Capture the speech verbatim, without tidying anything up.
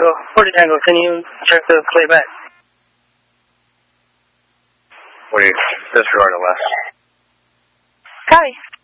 Tango, forty Tango, can you check the playback? What do you disregard the last? Copy.